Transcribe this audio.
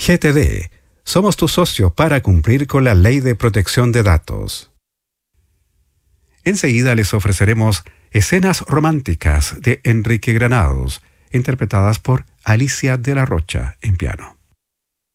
GTD. Somos tu socio para cumplir con la Ley de Protección de Datos. Enseguida les ofreceremos Escenas Románticas de Enrique Granados, interpretadas por Alicia de la Rocha en piano.